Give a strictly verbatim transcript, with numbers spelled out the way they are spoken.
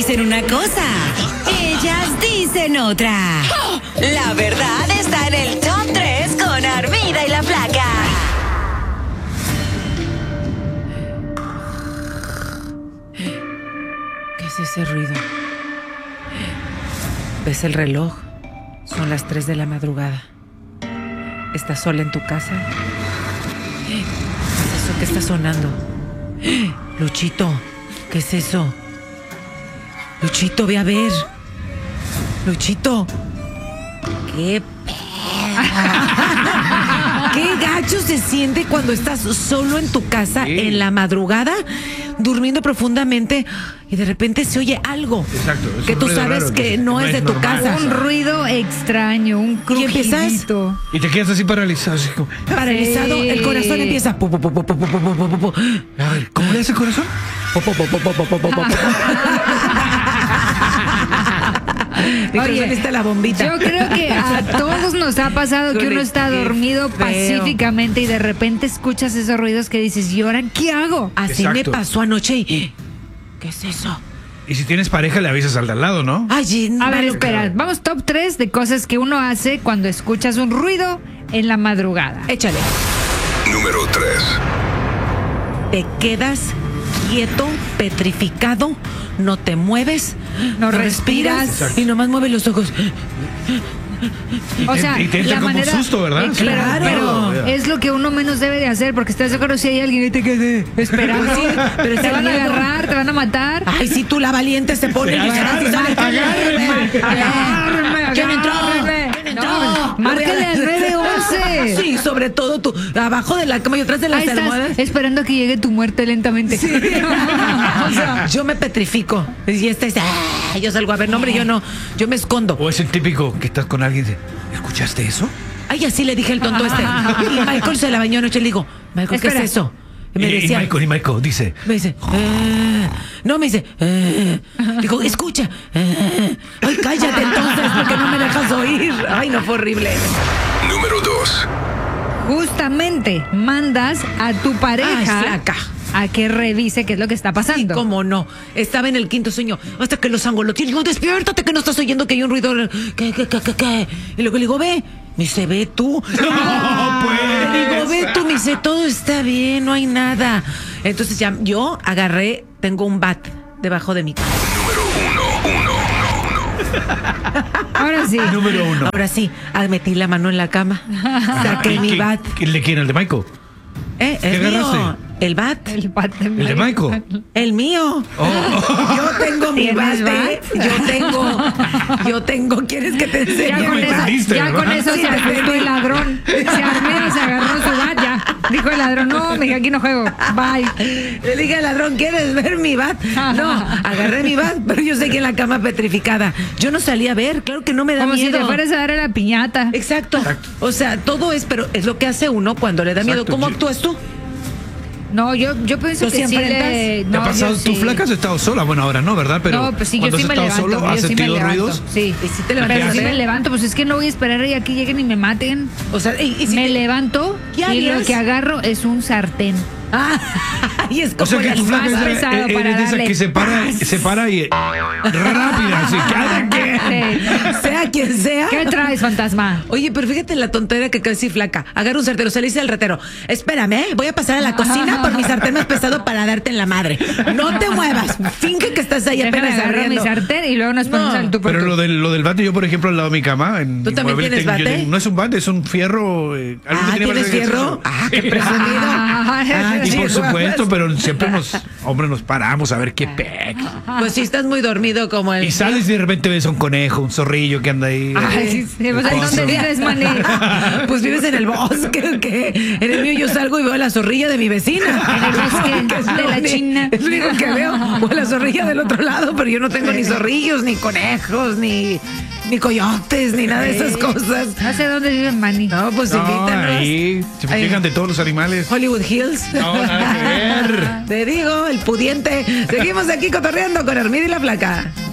dicen una cosa, ellas dicen otra. La verdad está en el top tres con Armida y la Flaca. ¿Qué es ese ruido? ¿Ves el reloj? Son las tres de la madrugada. ¿Estás sola en tu casa? ¿Qué es eso que está sonando? Luchito, ¿qué es eso? Luchito, ve a ver. Luchito. ¿Qué ¿Qué gacho se siente cuando estás solo en tu casa sí. en la madrugada, durmiendo profundamente y de repente se oye algo? Exacto, que tú sabes raro, que, que no, no es de tu normal. casa. Un ruido extraño, un crujidito. Y empiezas y te quedas así paralizado, así como... paralizado, sí. El corazón empieza. Po, po, po, po, po, po, po, po, po. A ver, ¿cómo le hace el corazón? Po, po, po, po, po, po, po, po. Oye, está la bombita. Yo creo que a todos nos ha pasado que uno está dormido pacíficamente y de repente escuchas esos ruidos que dices, ¿y ahora qué hago? Así Exacto. me pasó anoche y... ¿Qué es eso? Y si tienes pareja le avisas al de al lado, ¿no? Ay, a ver, espera, vamos top tres de cosas que uno hace cuando escuchas un ruido en la madrugada. Échale. Número tres. Te quedas quieto, petrificado, no te mueves, no, no respiras, respiras y nomás mueves los ojos. O sea, y te entra la como manera, un susto, ¿verdad? Eh, claro, pero yeah. es lo que uno menos debe de hacer, porque estás de acuerdo si hay alguien y te quede esperando, sí, pero te van a agarrar, te van a matar. Ay, si tú la valiente se pone. Agárrenme, agárrenme. ¿Quién entró? ¿Quién entró? No, márcale al nueve once. Sí, sobre todo tú, abajo de la cama y atrás de las Ahí almohadas. Estás esperando a que llegue tu muerte lentamente. Sí. O sea, yo me petrifico. Y este es, ah, yo salgo a ver, no, hombre, yo no, yo me escondo. O es el típico que estás con alguien y dice, ¿escuchaste eso? Ay, así le dije el tonto este. Y Michael se la bañó anoche y le digo, Michael, ¿qué Espera. es eso? Y me decía, y Michael, y Michael dice. Me dice, eh, no, me dice, eh, digo, escucha. Eh, ay, cállate entonces, porque no me dejas oír. Ay, no, fue horrible. Número dos. Justamente mandas a tu pareja Ay, flaca. a que revise qué es lo que está pasando. Sí, cómo no. Estaba en el quinto sueño hasta que los angoloteé. Digo, despiértate que no estás oyendo que hay un ruido. ¿Qué, qué, qué, qué, qué? Y luego le digo, ve. Me dice, ve tú. No, pues. Le digo, ve tú. Me dice, todo está bien, no hay nada. Entonces ya yo agarré, tengo un bat debajo de mi cama. Número uno, uno, uno, uno. Ahora sí. Número uno. Ahora sí, metí la mano en la cama. Saqué mi bat. ¿Quién le quiere? ¿El de Michael? ¿Eh? ¿El mío? ¿El bat? El bat de ¿El de Michael? El mío. Oh. Yo tengo mi bat, ¿eh? Yo tengo. Yo tengo. ¿Quieres que te enseñe? Ya con, esa, ya con eso se asustó el ladrón. Se armó, se agarró su bat, ya. Dijo el ladrón, no, me dije, aquí no juego. Bye. Le dije al ladrón, ¿quieres ver mi bat? No, agarré mi bat, pero yo seguí en la cama petrificada. Yo no salí a ver, claro que no me da Como miedo. Como si te fueras a dar a la piñata. Exacto. Exacto. O sea, todo es, pero es lo que hace uno cuando le da Exacto. miedo. ¿Cómo actúas tú? No, yo, yo pienso que sí le... ¿Te no, ha pasado? ¿Tú, sí. Flaca, has estado sola? Bueno, ahora no, ¿verdad? Pero no, pues sí, yo sí me levanto. Solo, ¿has yo sí sentido me ruidos? Sí, ¿Y si te levantas? Pero sí me levanto, pues es que no voy a esperar a que lleguen y me maten. O sea, ¿y, y si me te... levanto y lo que agarro es un sartén. Ah, y es como o sea que el tu más flaca pesado es, para es de darle. esa que se para, se para y rápida, así, cada quien. Sí. Sea quien sea. ¿Qué traes, fantasma? Oye, pero fíjate la tontería que casi flaca. Agarra un sartén, o sea, le dice al ratero, espérame, ¿eh? Voy a pasar a la cocina por mi sartén más pesado para darte en la madre. No te muevas, finge que estás ahí Déjame apenas agarrar mi sartén y luego nos ponemos no. al tú por Pero tú. lo del, lo del bate, yo por ejemplo al lado de mi cama, en ¿Tú también mueble, tienes tengo, bate? Yo, no es un bate, es un fierro. Eh, ah, ¿tienes fierro? Ah, qué presumido. Ah, y sí, por supuesto, guapas. pero siempre nos, hombre, nos paramos a ver qué pec. Pues si estás muy dormido como el... Y sales y de repente ves un conejo, un zorrillo que anda ahí. Ay, sí, sí. Pues, ¿en dónde vives, maní? Pues vives en el bosque, ¿qué? En el mío yo salgo y veo a la zorrilla de mi vecina. En el bosque es de la único, China. Es lo único que veo. O a la zorrilla del otro lado, pero yo no tengo ni zorrillos, ni conejos, ni, ni coyotes, ni nada de esas cosas. No sé dónde vive Manny. No, pues No, invítanos. ahí se me llegan de todos los animales. Hollywood Hills. No, nada que ver. Te digo, el pudiente. Seguimos aquí cotorreando con Armida y la Flaca.